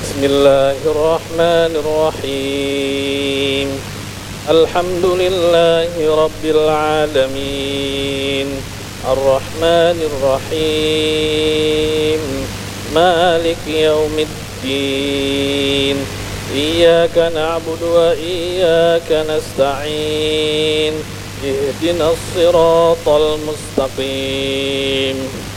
بسم الله الرحمن الرحيم. الحمد لله رب العالمين، الرحمن الرحيم، مالك يوم الدين، إياك نعبد وإياك نستعين، اهدنا الصراط المستقيم.